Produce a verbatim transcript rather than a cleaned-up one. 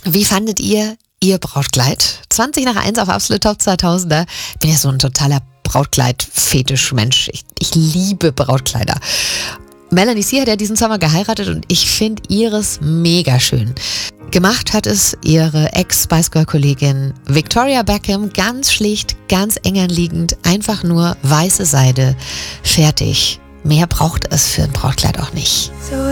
Wie fandet ihr ihr Brautkleid? zwanzig nach eins auf Absolut Top zweitausender. Ich bin ja so ein totaler Brautkleid-Fetisch-Mensch. Ich, ich liebe Brautkleider. Melanie C. hat ja diesen Sommer geheiratet und ich finde ihres mega schön. Gemacht hat es ihre Ex-Spice Girl-Kollegin Victoria Beckham, ganz schlicht, ganz eng anliegend, einfach nur weiße Seide, fertig. Mehr braucht es für ein Brautkleid auch nicht.